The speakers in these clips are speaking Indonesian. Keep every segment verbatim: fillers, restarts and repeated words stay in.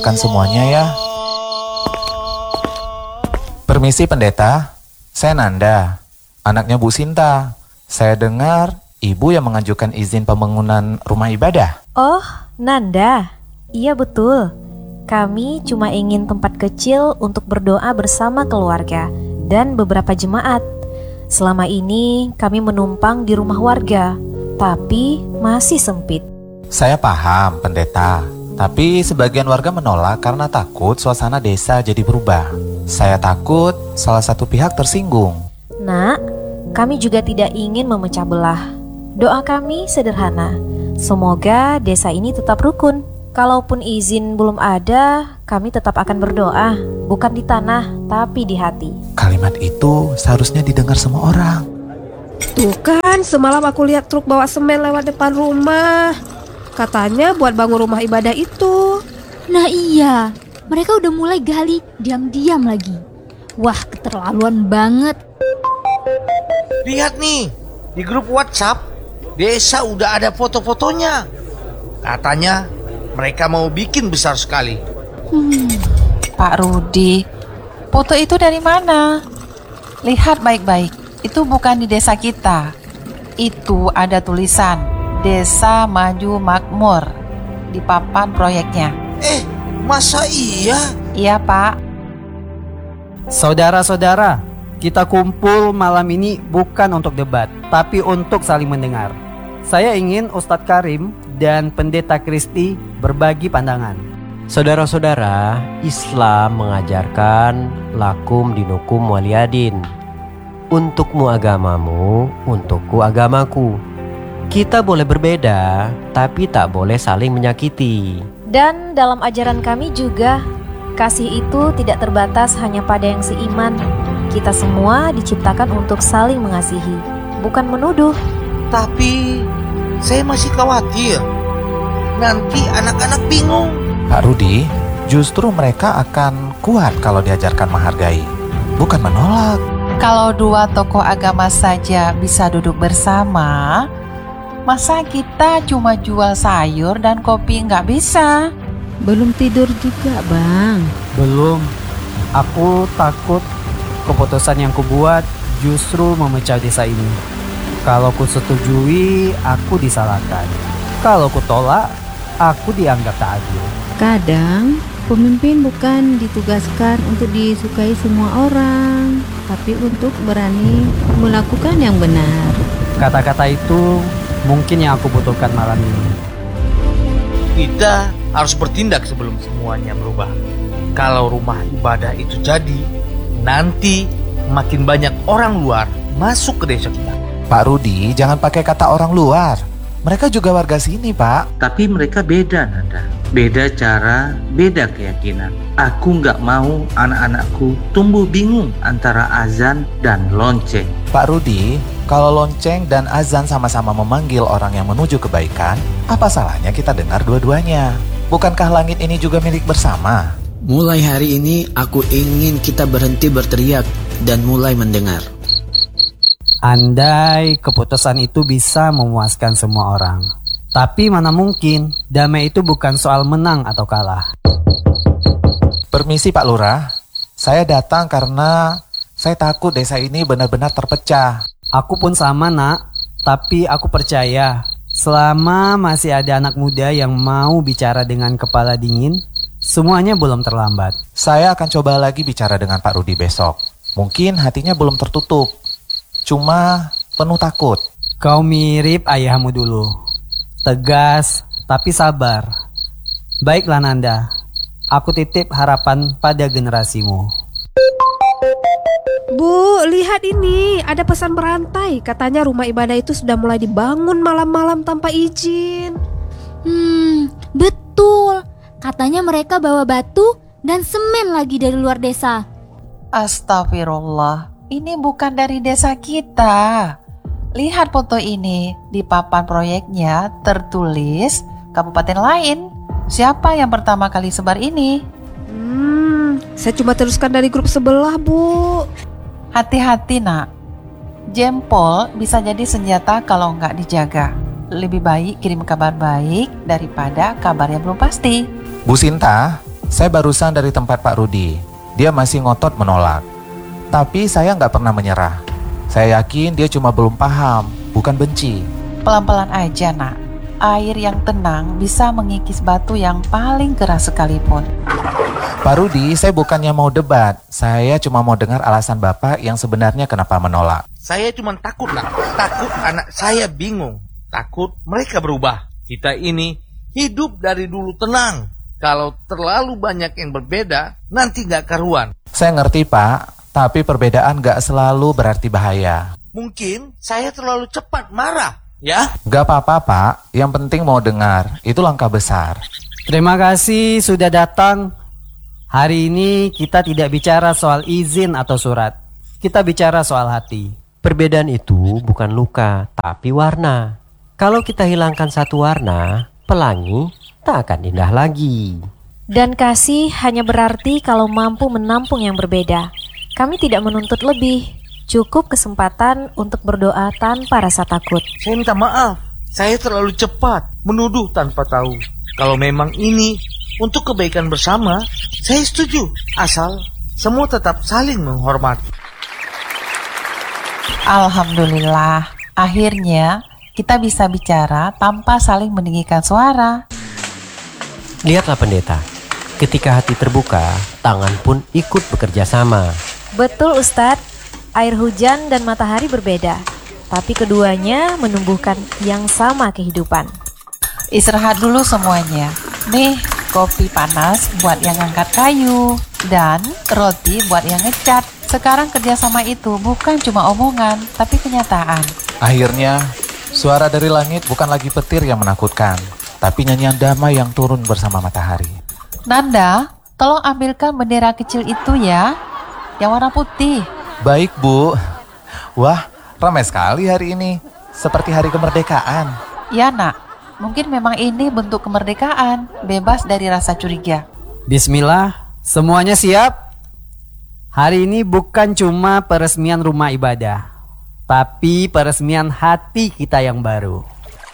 Kan semuanya ya. Permisi pendeta, saya Nanda, anaknya Bu Sinta. Saya dengar ibu yang mengajukan izin pembangunan rumah ibadah. Oh, Nanda. Iya betul. Kami cuma ingin tempat kecil untuk berdoa bersama keluarga dan beberapa jemaat. Selama ini kami menumpang di rumah warga, tapi masih sempit. Saya paham pendeta, tapi sebagian warga menolak karena takut suasana desa jadi berubah. Saya takut salah satu pihak tersinggung. Nak, kami juga tidak ingin memecah belah. Doa kami sederhana, semoga desa ini tetap rukun. Kalaupun izin belum ada, kami tetap akan berdoa, bukan di tanah, tapi di hati. Kalimat itu seharusnya didengar semua orang. Tuh kan, semalam aku lihat truk bawa semen lewat depan rumah. Katanya buat bangun rumah ibadah itu. Nah iya, mereka udah mulai gali diam-diam lagi. Wah, keterlaluan banget. Lihat nih, di grup WhatsApp, desa udah ada foto-fotonya. Katanya mereka mau bikin besar sekali. Hmm. Pak Rudi, foto itu dari mana? Lihat baik-baik, itu bukan di desa kita. Itu ada tulisan Desa Maju Makmur di papan proyeknya. Eh, masa iya? Iya Pak. Saudara-saudara, kita kumpul malam ini bukan untuk debat, tapi untuk saling mendengar. Saya ingin Ustadz Karim dan Pendeta Kristi berbagi pandangan. Saudara-saudara, Islam mengajarkan lakum dinukum waliyadin. Untukmu agamamu, untukku agamaku. Kita boleh berbeda, tapi tak boleh saling menyakiti. Dan dalam ajaran kami juga, kasih itu tidak terbatas hanya pada yang seiman. Kita semua diciptakan untuk saling mengasihi, bukan menuduh. Tapi saya masih khawatir nanti anak-anak bingung. Pak Rudi, justru mereka akan kuat kalau diajarkan menghargai, bukan menolak. Kalau dua tokoh agama saja bisa duduk bersama, masa kita cuma jual sayur dan kopi nggak bisa? Belum tidur juga, Bang. Belum. Aku takut keputusan yang kubuat justru memecah desa ini. Kalau ku setujui, aku disalahkan. Kalau ku tolak, aku dianggap tak adil. Kadang, pemimpin bukan ditugaskan untuk disukai semua orang, tapi untuk berani melakukan yang benar. Kata-kata itu mungkin yang aku butuhkan malam ini. Kita harus bertindak sebelum semuanya berubah. Kalau rumah ibadah itu jadi, nanti makin banyak orang luar masuk ke desa kita. Pak Rudi, jangan pakai kata orang luar. Mereka juga warga sini, Pak. Tapi mereka beda, Nanda. Beda cara, beda keyakinan. Aku nggak mau anak-anakku tumbuh bingung antara azan dan lonceng. Pak Rudi, kalau lonceng dan azan sama-sama memanggil orang yang menuju kebaikan, apa salahnya kita dengar dua-duanya? Bukankah langit ini juga milik bersama? Mulai hari ini aku ingin kita berhenti berteriak dan mulai mendengar. Andai keputusan itu bisa memuaskan semua orang. Tapi mana mungkin, damai itu bukan soal menang atau kalah. Permisi Pak Lurah, saya datang karena saya takut desa ini benar-benar terpecah. Aku pun sama nak, tapi aku percaya selama masih ada anak muda yang mau bicara dengan kepala dingin, semuanya belum terlambat. Saya akan coba lagi bicara dengan Pak Rudi besok. Mungkin hatinya belum tertutup, cuma penuh takut. Kau mirip ayahmu dulu. Tegas, tapi sabar. Baiklah Nanda, aku titip harapan pada generasimu. Bu, lihat ini, ada pesan berantai. Katanya rumah ibadah itu sudah mulai dibangun malam-malam tanpa izin. Hmm, betul. Katanya mereka bawa batu dan semen lagi dari luar desa. Astagfirullah, ini bukan dari desa kita. Lihat foto ini, di papan proyeknya tertulis kabupaten lain. Siapa yang pertama kali sebar ini? Hmm, saya cuma teruskan dari grup sebelah, Bu. Hati-hati nak, jempol bisa jadi senjata kalau nggak dijaga. Lebih baik kirim kabar baik daripada kabar yang belum pasti. Bu Sinta, Saya barusan dari tempat Pak Rudi. Dia masih ngotot menolak. Tapi saya nggak pernah menyerah. Saya yakin dia cuma belum paham, bukan benci. Pelan-pelan aja, nak. Air yang tenang bisa mengikis batu yang paling keras sekalipun. Pak Rudi, saya bukannya mau debat. Saya cuma mau dengar alasan Bapak yang sebenarnya kenapa menolak. Saya cuma takut, nak. Takut anak saya bingung. Takut mereka berubah. Kita ini hidup dari dulu tenang. Kalau terlalu banyak yang berbeda, nanti nggak karuan. Saya ngerti, Pak. Tapi perbedaan nggak selalu berarti bahaya. Mungkin saya terlalu cepat marah, ya? Gak apa-apa, Pak. Yang penting mau dengar. Itu langkah besar. Terima kasih sudah datang. Hari ini kita tidak bicara soal izin atau surat. Kita bicara soal hati. Perbedaan itu bukan luka, tapi warna. Kalau kita hilangkan satu warna, pelangi tak akan indah lagi. Dan kasih hanya berarti kalau mampu menampung yang berbeda. Kami tidak menuntut lebih. Cukup kesempatan untuk berdoa tanpa rasa takut. Saya minta maaf. Saya terlalu cepat menuduh tanpa tahu. Kalau memang ini untuk kebaikan bersama, saya setuju. Asal semua tetap saling menghormati. Alhamdulillah, akhirnya kita bisa bicara tanpa saling meninggikan suara. Lihatlah pendeta, ketika hati terbuka, tangan pun ikut bekerja sama. Betul, Ustadz. Air hujan dan matahari berbeda, tapi keduanya menumbuhkan yang sama kehidupan. Istirahat dulu semuanya. Nih, kopi panas buat yang angkat kayu dan roti buat yang ngecat. Sekarang kerjasama itu bukan cuma omongan, tapi kenyataan. Akhirnya, suara dari langit bukan lagi petir yang menakutkan, tapi nyanyian damai yang turun bersama matahari. Nanda, tolong ambilkan bendera kecil itu ya, yang warna putih. Baik, Bu. Wah, ramai sekali hari ini. Seperti hari kemerdekaan. Ya, nak. Mungkin memang ini bentuk kemerdekaan, bebas dari rasa curiga. Bismillah, semuanya siap? Hari ini bukan cuma peresmian rumah ibadah, tapi peresmian hati kita yang baru.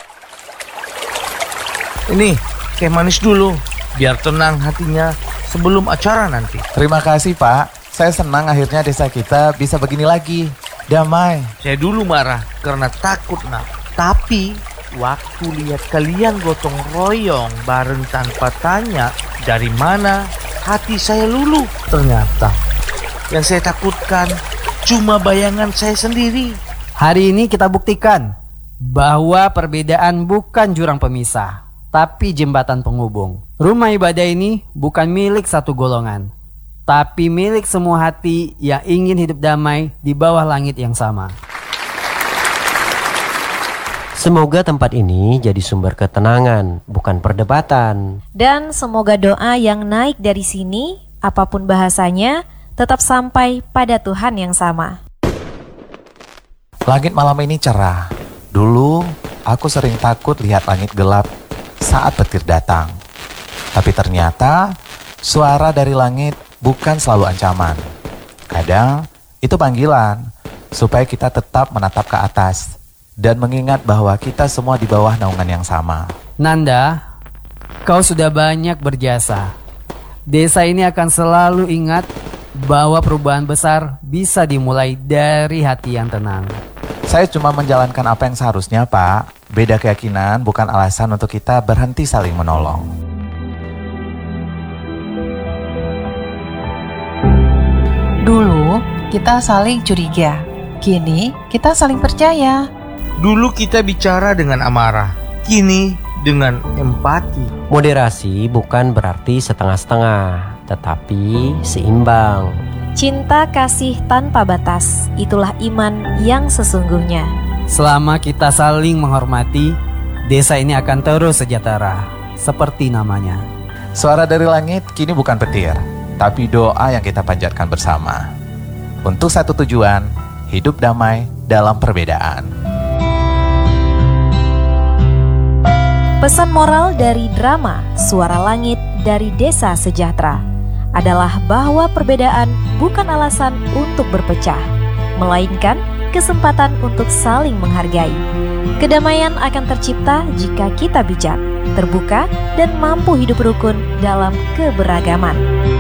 Ini, teh manis dulu, biar tenang hatinya sebelum acara nanti. Terima kasih, Pak. Saya senang akhirnya desa kita bisa begini lagi. Damai. Saya dulu marah karena takut, nak. Tapi waktu lihat kalian gotong royong bareng tanpa tanya dari mana, hati saya luluh. Ternyata yang saya takutkan cuma bayangan saya sendiri. Hari ini kita buktikan bahwa perbedaan bukan jurang pemisah, tapi jembatan penghubung. Rumah ibadah ini bukan milik satu golongan, tapi milik semua hati yang ingin hidup damai di bawah langit yang sama. Semoga tempat ini jadi sumber ketenangan, bukan perdebatan. Dan semoga doa yang naik dari sini, apapun bahasanya, tetap sampai pada Tuhan yang sama. Langit malam ini cerah. Dulu, aku sering takut lihat langit gelap saat petir datang. Tapi ternyata, suara dari langit bukan selalu ancaman. Kadang itu panggilan supaya kita tetap menatap ke atas dan mengingat bahwa kita semua di bawah naungan yang sama. Nanda, kau sudah banyak berjasa. Desa ini akan selalu ingat bahwa perubahan besar bisa dimulai dari hati yang tenang. Saya cuma menjalankan apa yang seharusnya, Pak. Beda keyakinan bukan alasan untuk kita berhenti saling menolong. Dulu kita saling curiga, kini kita saling percaya. Dulu kita bicara dengan amarah, kini dengan empati. Moderasi bukan berarti setengah-setengah, tetapi seimbang. Cinta kasih tanpa batas, itulah iman yang sesungguhnya. Selama kita saling menghormati, desa ini akan terus sejahtera, seperti namanya. Suara dari langit kini bukan petir, tapi doa yang kita panjatkan bersama. Untuk satu tujuan, hidup damai dalam perbedaan. Pesan moral dari drama Suara Langit dari Desa Sejahtera adalah bahwa perbedaan bukan alasan untuk berpecah, melainkan kesempatan untuk saling menghargai. Kedamaian akan tercipta jika kita bijak, terbuka, dan mampu hidup rukun dalam keberagaman.